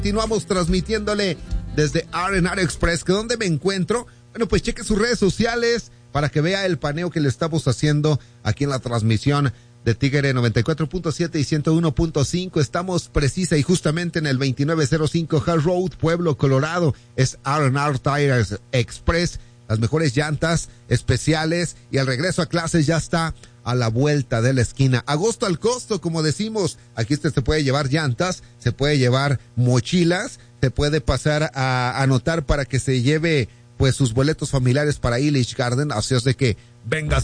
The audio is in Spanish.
Continuamos transmitiéndole desde R&R Express. ¿Que dónde me encuentro? Bueno, pues cheque sus redes sociales para que vea el paneo que le estamos haciendo aquí en la transmisión de Tigre 94.7 y 101.5. Estamos precisa y justamente en el 2905 Hall Road, Pueblo, Colorado. Es R&R Tires Express. Las mejores llantas especiales y el regreso a clases ya está a la vuelta de la esquina. Agosto al costo, como decimos. Aquí usted se puede llevar llantas, se puede llevar mochilas, se puede pasar a anotar para que se lleve pues sus boletos familiares para Illich Garden. Así es de que venga